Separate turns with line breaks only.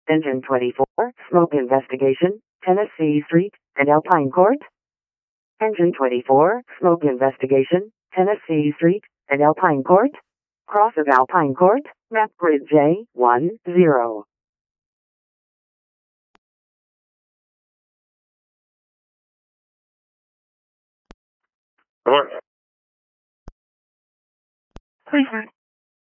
Engine 24, smoke investigation, Tennessee Street and Alpine Court. Engine 24, smoke investigation, Tennessee Street and Alpine Court. Cross of Alpine Court, map grid J10.
Please